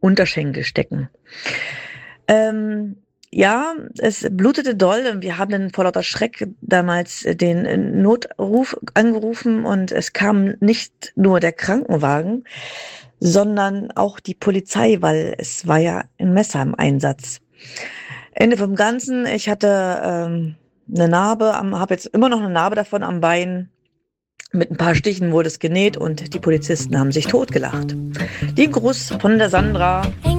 Unterschenkel stecken. Ja, es blutete doll und wir haben dann vor lauter Schreck damals den Notruf angerufen und es kam nicht nur der Krankenwagen, sondern auch die Polizei, weil es war ja ein Messer im Einsatz. Ende vom Ganzen, ich hatte eine Narbe, habe jetzt immer noch eine Narbe davon am Bein. Mit ein paar Stichen wurde es genäht und die Polizisten haben sich totgelacht. Den Gruß von der Sandra.